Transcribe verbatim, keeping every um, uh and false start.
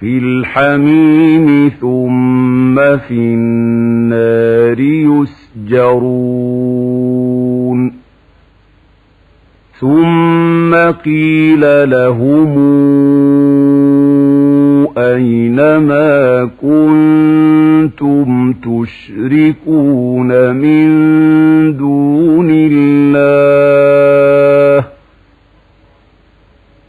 في الحميم ثم في النار يسجرون ثم قيل لهم أين ما كنتم تشركون من